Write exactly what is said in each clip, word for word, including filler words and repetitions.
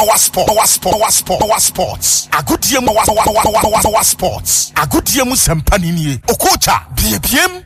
power sport, power sport, power sport, power sports. A good year, power, power, power, power sports. A good year, musempanini. Okocha, B B M.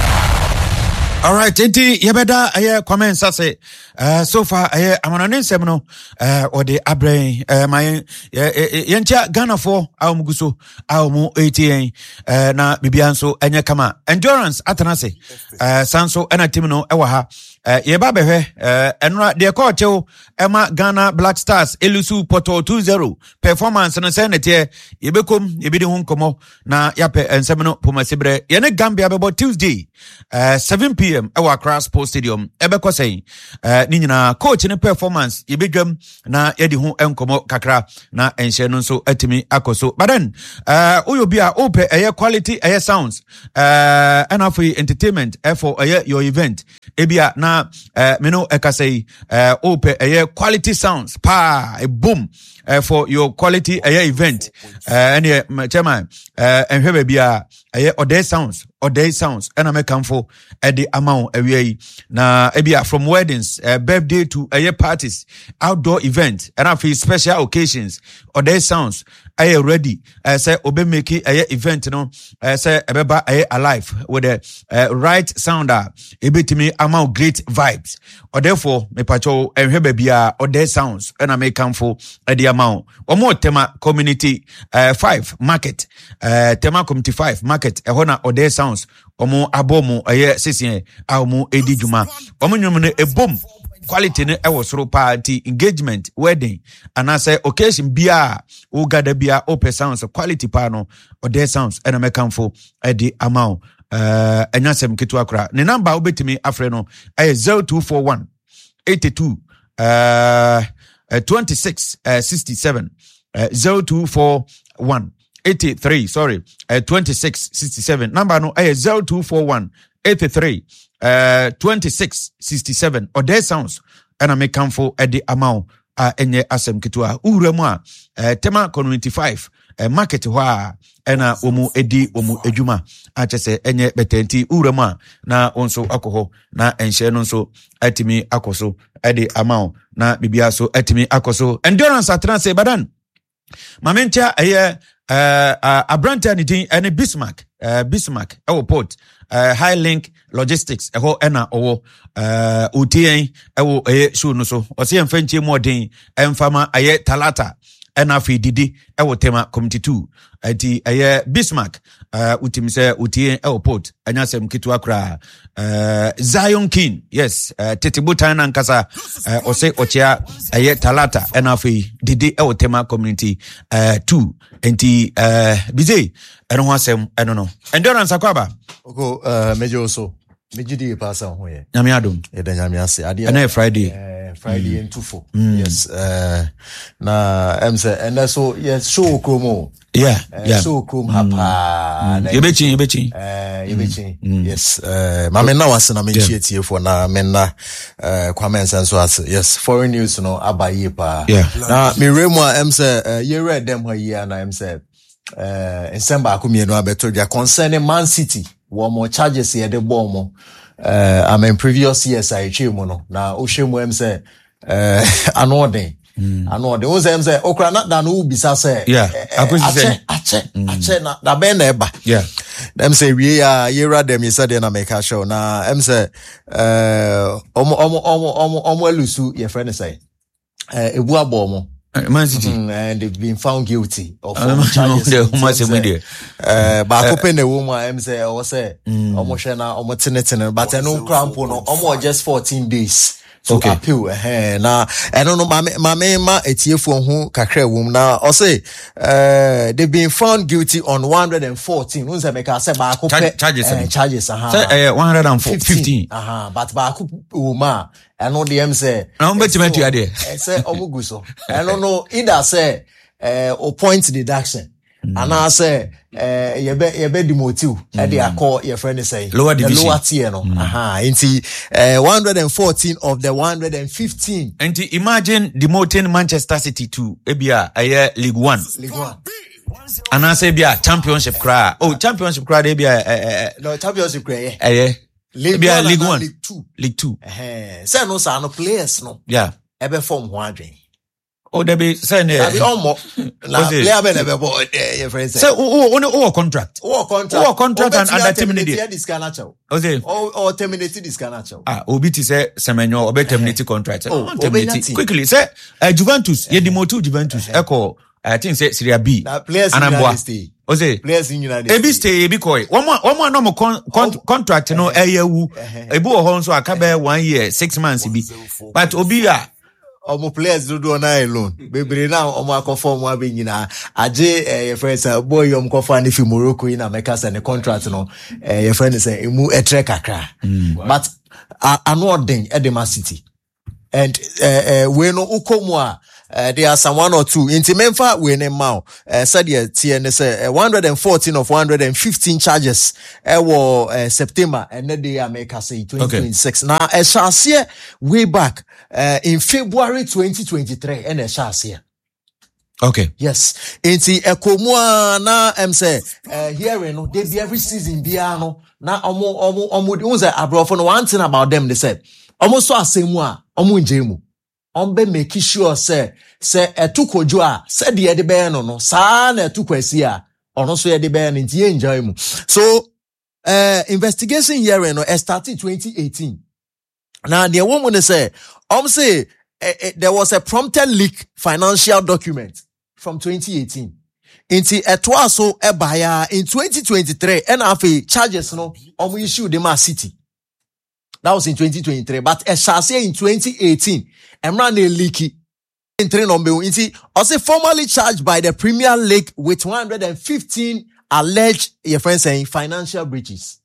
All right, enti yebeda aye comments say uh so far aye amanane nsem no uh or the abrain uh my yentia Ghana for awmuguso awmu eighty uh na bibia nso enye kama endurance atanase uh sanso ena team no ewa ha uh yeba behwe uh enra de call chew ema Ghana Black Stars elusu Porto two zero performance no say netie yebekom yebidi hu nkomo na yape ensem no pomasibre yene Gambia bebo Tuesday uh seven p m Ewa Accra Sports Stadium ebeko say eh ni nyina coach ni performance yebedwam na yedi hu enkomo kakra na enhye no nso atimi akoso but then eh oyobi a ope eye quality eye sounds eh and for entertainment eh for eye your event ebia na eh me no ekasai eh ope eye quality sounds pa a boom uh, for your quality uh, event uh, and uh, chairman uh, and here be a uh, or day sounds or day sounds and I make come for at the amount away na ebia from weddings uh, birthday to uh, parties outdoor event and after special occasions or day sounds I ready uh, say obe make a uh, event no uh, say ebeba uh, alive with the uh, right sounder ebetimi amount great vibes or therefore me pacho and here be a or day sounds and I make come for at the amount or more tema community uh, five market uh, tema community five market e hona or day sounds omo abomo aye sisi amu edi juma omo nyum ne ebom quality ne ewo soro party engagement wedding and I say occasion bia o gada bia open sounds quality pa no or day sounds and I come for edi amount uh enyasem ketu akra ne number obetimi afre no aye zero two four one eight two uh twenty-six sixty-seven uh, zero two four one eighty-three sorry uh, twenty-six sixty-seven number no uh, zero two four one eighty-three uh, twenty-six sixty-seven or there sounds and I may come for at the amount uh, enye asem kitua uremwa uh, tema community five uh, market wa ena omu edi omu ejuma achese enye betenti uremwa na onso akoho na enhye no nso atimi akoso edi amount na bibia so atimi akoso endurance atranse badan mamentia eye uh, uh, abranta ni din ene Bismarck uh, Bismarck ewo port uh, High Link Logistics eho ena owo uh, utien ewo eye show no so ose emfanchie mu odin emfama aye talata ena fi didi ewo tema community two ati eye Bismarck uh, utimse utien ewo port anyasem kitu akra uh, Zion King yes uh, tetibutan na nkasa uh, ose ochia aye talata ena fi didi ewo tema community uh, two enti uh, bize eno wasem eno no endurance akwaba oko uh, mejo so mejidi pasa ho ye nyame adom e da nyame ase ade na Friday uh, Friday mm. Ntufo mm. yes uh, na emse and so yes show kromo yeah uh, yeah show krom hapa mm. yebechi yebechi eh yebechi mm. yes uh, mame na wase na menchie tie fo na menna uh, kwame nsenso ase yes foreign news no abaye pa yeah. na me remu emse uh, ye read them ho ye na emse uh, ensemba akomienu abeto dwa concerning Man City one more charges here the bomb uh I mean previous years I chemo no na o hwemu em say uh anode anode o say em say okra na da no bisa say yeah akwesi say ache ache na da be na eba yeah them say we ya yera dem you said na make show na em say uh omo omo omo omo omo alusu your friend say uh ebu abomo Man City mm, and they've been found guilty of um, charges. No, uh, but I open the woman, I'm say, I was say, almost na, almost ten, but I know crampo no, almost just fourteen days. To okay. appeal eh na I don't know my my ma etiefo hu kakra wum na o say uh they've been found guilty on one hundred fourteen who say make say ba ko charges uh, charges aha say uh, one hundred fifteen aha but ba ko wuma I know the em say na mbeti metu ade say omugu so I don't know either say uh or point deduction Mm. And I say, eh, uh, yebe yebe demotive. Mm. Edi akọ your friend say lower division, lower tier no. Mm. Aha, inti uh, one hundred fourteen of the one hundred fifteen. Inti imagine demoting Manchester City to ebia aye League One. League One. And I say bia Championship cry. Oh, Championship cry dey bia eh no Championship cry. Eh. League One, League One, League Two, League Two. Eh. Say no say no players no. Yeah. Ebe form ho adwen. Oh, there be say That be almost. Now player be never boy. Your friend say. Say, oh, oh, oh, contract. Oh, contract. Oh, contract and and terminate. This can actual. Oh, say. Oh, oh, terminate this can actual. Ah, obi ti say Semenyo obi terminate contract. Oh, terminate quickly. Say, uh, Juventus. Ye demote Juventus. Echo. I think say Serie B. Now players in United States. O say. Players in United States. Ebi stay, ebi koi. One more, one more normal con, con, contract no a year wu. Ebu ohon so akabe one year, six months ebi. But obi ya. Omo players do do na alone. Bebre na omo akofo omo abe nyina. Aje eh, your friend say boy yom kofa ni fi Morocco in America say the contract no. Eh, your friend say emu etre kakra. Mm. But uh, anu odin Edema City. And eh uh, uh, we no ukomu a Uh, there are some one or two. Inti Memfa we ne mau. Uh, said the T N S uh, one hundred fourteen of one hundred fifteen charges. Uh, were uh, September and then they make us say twenty twenty-six. Okay. Now a shall way back uh, in February twenty twenty-three and a shall Okay. Yes. Inti ekomua na em say uh, hearing no they be every season biano na omo omo omo unze abrofo no one thing about them they said almost so asemu a omo njemu. Ombe make sure say say etu kojo a say de de be no no saa na etu kwasi a ono so ye de be no ntie enjoy mu. So uh investigation here no started twenty eighteen. Now the woman say um say uh, uh, there was a prompted leak financial document from twenty eighteen. Inti etwa so ebaya in twenty twenty-three and afi charges no um issue the Ma City. That was in twenty twenty-three, but as I say in twenty eighteen, Emran leaky in three number. Also formally charged by the Premier League with one hundred fifteen alleged, your friend saying, financial breaches.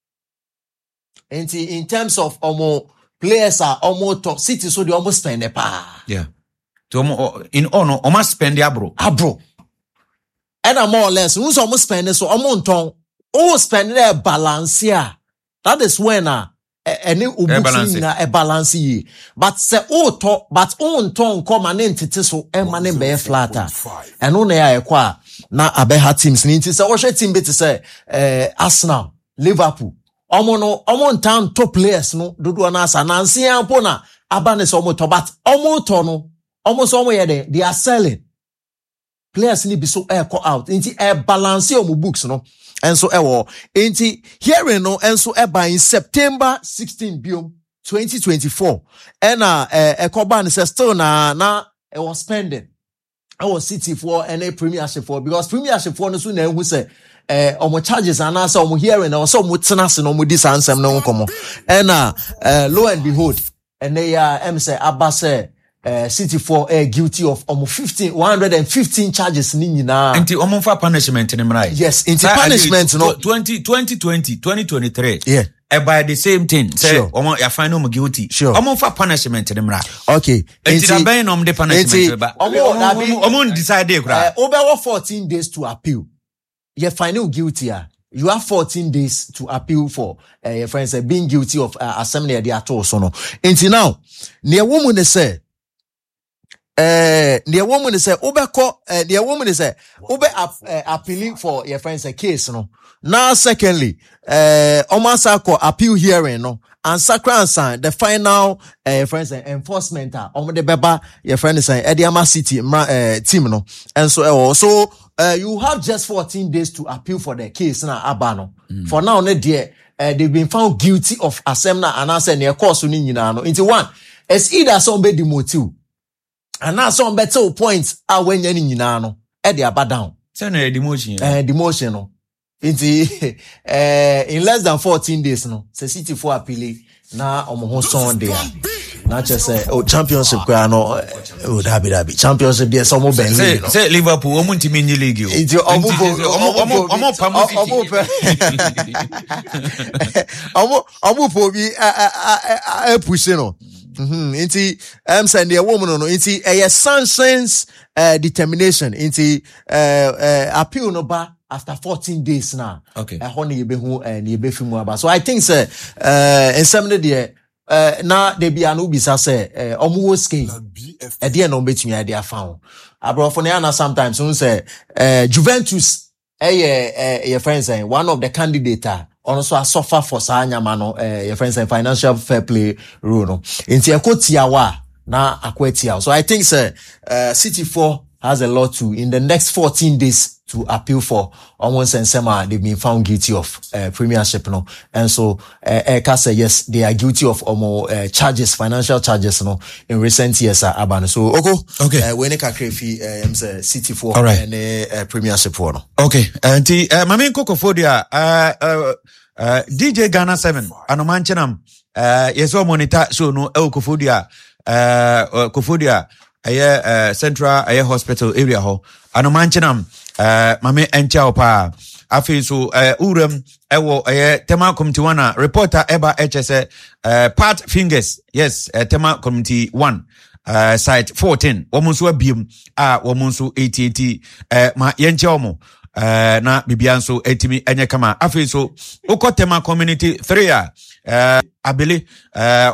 And in terms of omo players are almost top City, so they almost spend a pa. Yeah. So in honor, almost spend the abro. Abro. And a more or less, who's almost spending so almost on oh spend their balance here. That is when uh any ubuti na a balance ye. But se o to but on ton come an entity so e man be flatter. And on ya ekwa na abeha teams ni se o team bit say eh Arsenal, Liverpool. Omo no omo town top players no dodo na asa na nse ampo na aba ne so omo to but omo to no omo so omo ye de they are selling. Players ni be so air call out. Inti e balance omo books no. And so, ewo, enti hearing no, and so eba in September sixteenth, biom twenty twenty-four, and uh, a koban says still na na it was spending. I was City for and a Premiership for because Premiership for no soon who say eh omo charges and answer omo hearing or some witness no mo this answer no come and uh, uh lo and behold and they uh em say Abba say Uh, City for uh, guilty of almost fifteen, one hundred fifteen charges ni nyina. Inti omo fa punishment ni mrai. Yes, inti punishment no. twenty twenty, twenty twenty-three. Yeah. Uh, by the same thing. Say sure. Omo ya find omo guilty. Sure. Omo fa punishment ni mrai. Okay. Inti da ben omo de punishment ba. Omo omo decide kra. Over fourteen days to appeal. You find you guilty ah. You have fourteen days to appeal for uh, your friends uh, being guilty of uh, assembly at all so no. Inti now, near woman say Uh, the woman say, Obeko, uh, the woman say, Obe uh, appealing for your friend's case, no. Now, secondly, uh, Omasako appeal hearing, no. And Sakra sign the final, uh, friends enforcement, uh, on the beba, your friend is saying, Ediama City, uh, team, no. And so, uh, so, uh, you have just fourteen days to appeal for the case, na Abano. Mm. For now, ne dear, uh, they've been found guilty of assembly and answer near course, no. Into one, it's either somebody demoted. And now some better points are when you're in Yinano, at the abba down. Send a demotion. Uh, demotion, no. It's uh, in less than fourteen days, no. Say City for appeal. Now, I'm on Sunday. Not just say, oh, championship, no. Oh, that be that be. Championship, there's some more Ben. Say, say Liverpool, I'm to mean the league. It's your omo, omo, omo, omo, omo, omo, omo, pushing on. Mhm. Inti um send the woman no inti a sanctions uh, determination inti uh, uh, appeal no ba after fourteen days now. Okay. Uh, honey be who and you be film so I think sir uh in some day uh now they be an ubisa say uh omo ski at the end no betumi idea found abro for na sometimes so say uh Juventus eh uh, your friends saying one of the candidate also a suffer for Sanya Mano, uh, your friends and financial fair play rule. No, in Tiakotiawa, na akwetia. So I think sir uh, City four has a lot to in the next fourteen days to appeal for almost and Sema they've been found guilty of uh, premiership no, and so uh, uh, say yes they are guilty of almost uh, charges, financial charges no in recent years uh, abano. So okay, okay. Uh, when it crefi uh, um, City four right. and uh, uh, premiership for no. Okay, and uh, Mami Kokofodia, uh, uh, uh, D J Ghana seven, Anomanchenam, uh, yeso monitor so no El Kofodia, uh, Kofodia, aye uh, Central aye Hospital area ho, Anomanchenam. Uh, mame encha opa afi so uh, urem ewo uh, tema committee one reporter eba H S uh, Pat Fingers yes uh, tema committee one uh, site fourteen womunso abiem a womunso eighty eighty uh, ma yencha omo uh, na bibianso etimi enye kama afi so ukotema community three uh, abili uh,